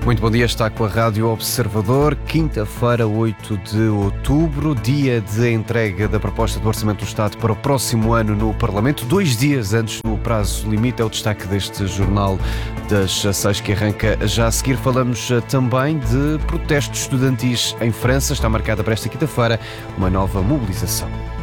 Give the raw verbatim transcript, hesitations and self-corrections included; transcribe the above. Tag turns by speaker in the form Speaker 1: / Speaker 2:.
Speaker 1: Muito bom dia, está com a Rádio Observador, quinta-feira, oito de outubro, dia de entrega da proposta do Orçamento do Estado para o próximo ano no Parlamento. Dois dias antes do prazo limite, é o destaque deste jornal das seis que arranca já a seguir. Falamos também de protestos estudantis em França. Está marcada para esta quinta-feira uma nova mobilização.